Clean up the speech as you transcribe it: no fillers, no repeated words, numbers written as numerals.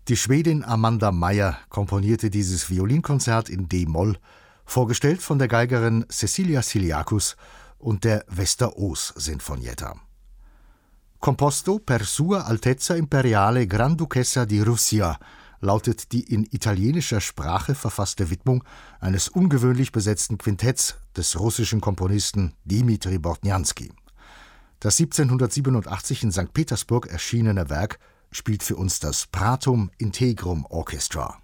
Die Schwedin Amanda Meyer komponierte dieses Violinkonzert in d-Moll, vorgestellt von der Geigerin Cecilia Siliakus und der Västerås-Sinfonietta. Composto per Sua Altezza Imperiale Granduchessa di Russia lautet die in italienischer Sprache verfasste Widmung eines ungewöhnlich besetzten Quintetts des russischen Komponisten Dmitri Bortnjanski. Das 1787 in St. Petersburg erschienene Werk spielt für uns das Pratum Integrum Orchestra.